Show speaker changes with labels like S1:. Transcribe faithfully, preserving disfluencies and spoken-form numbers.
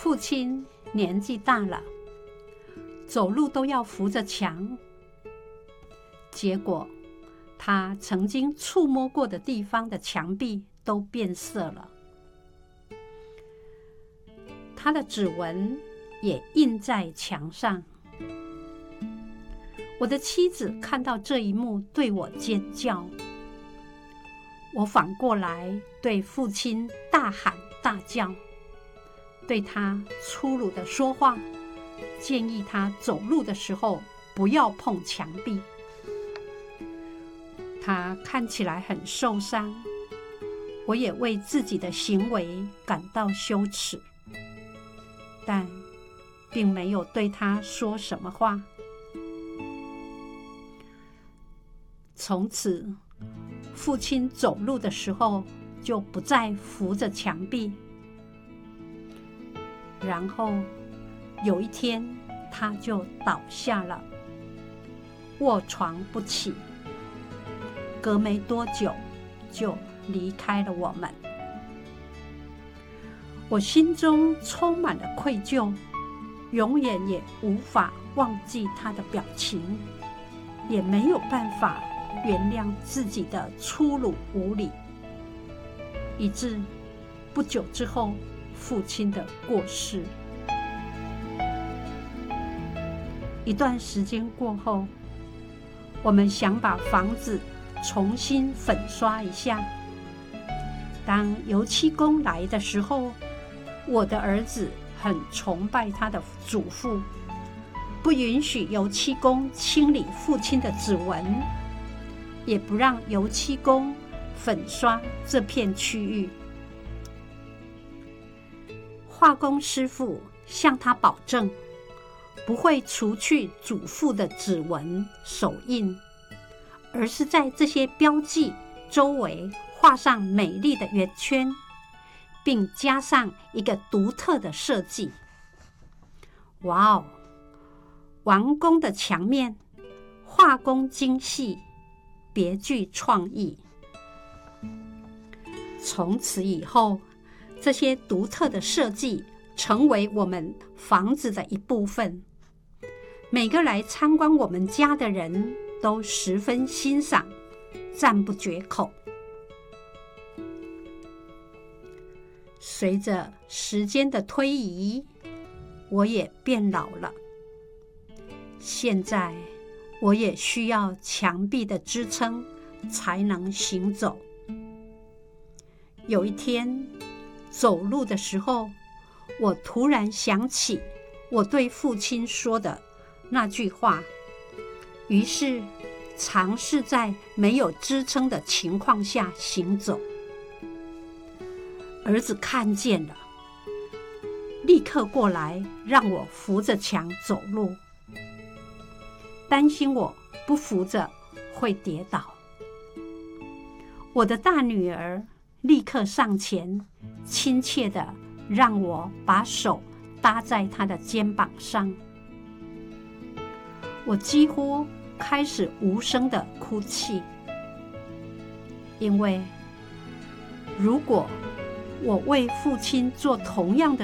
S1: 父亲年纪大了，走路都要扶着墙，结果他曾经触摸过的地方的墙壁都变色了，他的指纹也印在墙上。我的妻子看到这一幕，对我尖叫。我反过来对父亲大喊大叫，对他粗鲁地说话，建议他走路的时候不要碰墙壁。他看起来很受伤，我也为自己的行为感到羞耻，但并没有对他说什么话。从此，父亲走路的时候就不再扶着墙壁。然后有一天，他就倒下了，卧床不起。隔没多久，就离开了我们。我心中充满了愧疚，永远也无法忘记他的表情，也没有办法原谅自己的粗鲁无礼，以致不久之后，父亲的过世。一段时间过后，我们想把房子重新粉刷一下。当油漆工来的时候，我的儿子很崇拜他的祖父，不允许油漆工清理父亲的指纹，也不让油漆工粉刷这片区域。化工师傅向他保证，不会除去祖父的指纹、手印，而是在这些标记周围画上美丽的圆圈，并加上一个独特的设计。哇哦！完工的墙面画工精细，别具创意。从此以后，这些独特的设计成为我们房子的一部分。每个来参观我们家的人都十分欣赏，赞不绝口。随着时间的推移，我也变老了。现在我也需要墙壁的支撑才能行走。有一天走路的时候，我突然想起我对父亲说的那句话，于是尝试在没有支撑的情况下行走。儿子看见了，立刻过来让我扶着墙走路，担心我不扶着会跌倒。我的大女儿立刻上前，亲切地让我把手搭在她的肩膀上。我几乎开始无声地哭泣，因为如果我为父亲做同样的